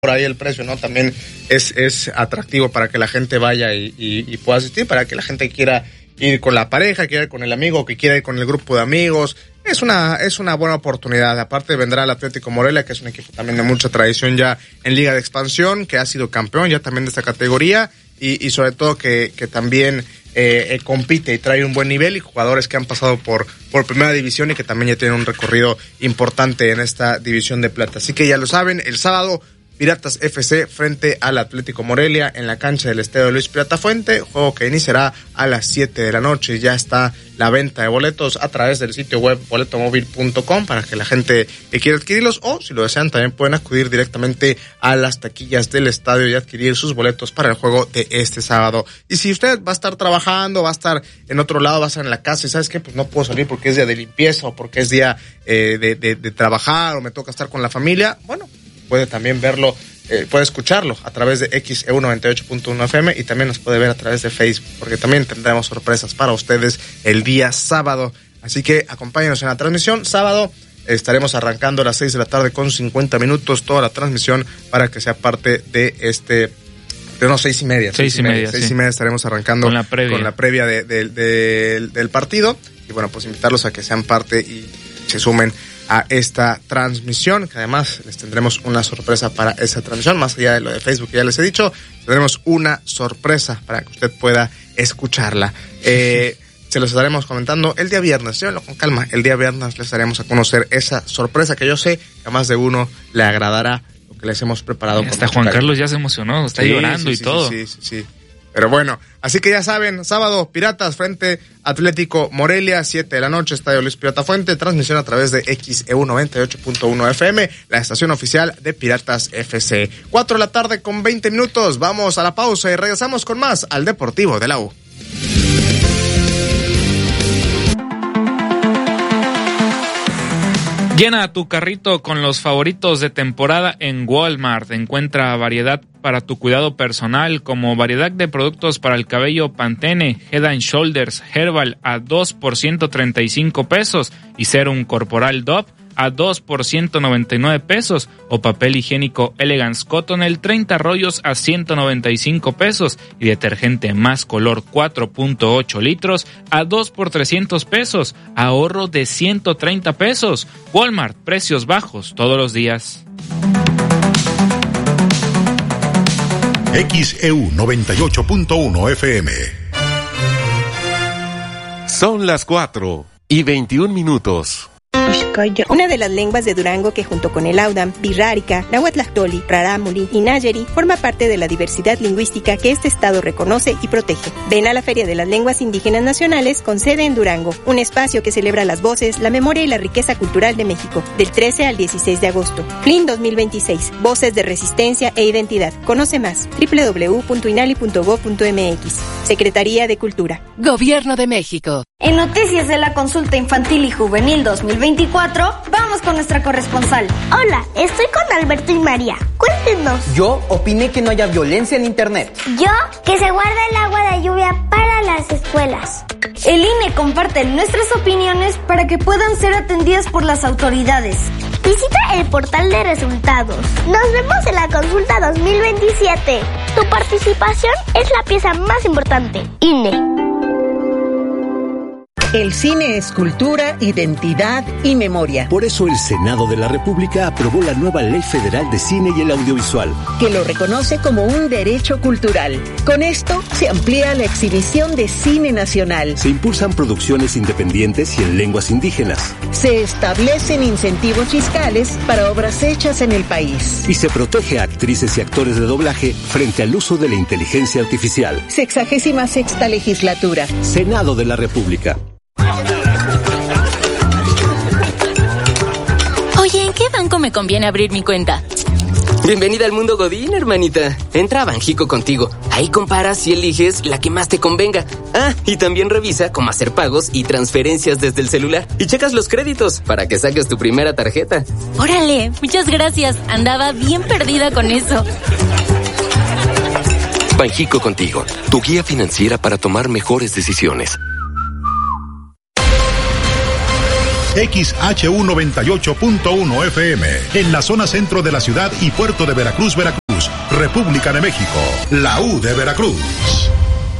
por ahí el precio, ¿no? También es atractivo para que la gente vaya y pueda asistir, para que la gente quiera ir con la pareja, quiera ir con el amigo, que quiera ir con el grupo de amigos. Es una buena oportunidad. Aparte vendrá el Atlético Morelia, que es un equipo también de mucha tradición ya en Liga de Expansión, que ha sido campeón ya también de esta categoría y sobre todo que también compite y trae un buen nivel, y jugadores que han pasado por primera división y que también ya tienen un recorrido importante en esta división de plata. Así que ya lo saben, el sábado Piratas FC frente al Atlético Morelia en la cancha del Estadio Luis Pirata Fuente, juego que iniciará a las 7 de la noche. Ya está la venta de boletos a través del sitio web boletomóvil.com para que la gente que quiera adquirirlos, o si lo desean también pueden acudir directamente a las taquillas del estadio y adquirir sus boletos para el juego de este sábado. Y si usted va a estar trabajando, va a estar en otro lado, va a estar en la casa y ¿sabes qué? Pues no puedo salir porque es día de limpieza o porque es día de trabajar o me toca estar con la familia, bueno, puede también verlo, puede escucharlo a través de XEU 98.1 FM y también nos puede ver a través de Facebook, porque también tendremos sorpresas para ustedes el día sábado. Así que acompáñenos en la transmisión. Sábado estaremos arrancando a las 6 de la tarde con 50 minutos toda la transmisión para que sea parte de de 6:30. 6:30 estaremos arrancando con la previa del partido. Y bueno, pues invitarlos a que sean parte y se sumen a esta transmisión, que además les tendremos una sorpresa para esa transmisión, más allá de lo de Facebook que ya les he dicho, tendremos una sorpresa para que usted pueda escucharla. Se los estaremos comentando el día viernes, llévenlo con calma, el día viernes les daremos a conocer esa sorpresa que yo sé que a más de uno le agradará lo que les hemos preparado. Hasta Juan Carlos ya se emocionó, está llorando y todo. Sí. Pero bueno, así que ya saben, sábado, Piratas frente Atlético Morelia, 7 de la noche, Estadio Luis Pirata Fuente, transmisión a través de XEU 98.1 FM, la estación oficial de Piratas FC. 4 de la tarde con 20 minutos, vamos a la pausa y regresamos con más al Deportivo de la U. Llena tu carrito con los favoritos de temporada en Walmart. Encuentra variedad para tu cuidado personal, como variedad de productos para el cabello Pantene, Head and Shoulders Herbal a 2 por 135 pesos y Serum Corporal Dove a 2 por 199 pesos, o papel higiénico Elegance Cottonelle 30 rollos a 195 pesos y detergente Más Color 4.8 litros a 2 por 300 pesos, ahorro de 130 pesos. Walmart, precios bajos todos los días. XEU 98.1 FM. Son las 4:21. Una de las lenguas de Durango que junto con el Audam, Birrárica, Nahuatlactoli, Rarámuri y Nayeri forma parte de la diversidad lingüística que este estado reconoce y protege. Ven a la Feria de las Lenguas Indígenas Nacionales con sede en Durango, un espacio que celebra las voces, la memoria y la riqueza cultural de México, del 13 al 16 de agosto. FLIN 2026, Voces de Resistencia e Identidad. Conoce más, www.inali.gov.mx. Secretaría de Cultura. Gobierno de México. En noticias de la consulta infantil y juvenil 2024, vamos con nuestra corresponsal. Hola, estoy con Alberto y María. Cuéntenos. Yo opiné que no haya violencia en internet. Yo, que se guarde el agua de lluvia para las escuelas. El INE comparte nuestras opiniones para que puedan ser atendidas por las autoridades. Visita el portal de resultados. Nos vemos en la consulta 2027. Tu participación es la pieza más importante. INE. El cine es cultura, identidad y memoria. Por eso el Senado de la República aprobó la nueva Ley Federal de Cine y el Audiovisual, que lo reconoce como un derecho cultural. Con esto se amplía la exhibición de cine nacional. Se impulsan producciones independientes y en lenguas indígenas. Se establecen incentivos fiscales para obras hechas en el país. Y se protege a actrices y actores de doblaje frente al uso de la inteligencia artificial. 66ª Legislatura. Senado de la República. Oye, ¿en qué banco me conviene abrir mi cuenta? Bienvenida al mundo Godín, hermanita. Entra a Banjico Contigo. Ahí comparas y eliges la que más te convenga. Ah, y también revisa cómo hacer pagos y transferencias desde el celular. Y checas los créditos para que saques tu primera tarjeta. Órale, muchas gracias. Andaba bien perdida con eso. Banjico Contigo, tu guía financiera para tomar mejores decisiones. XHU 98.1 FM, en la zona centro de la ciudad y puerto de Veracruz, República de México, la U de Veracruz.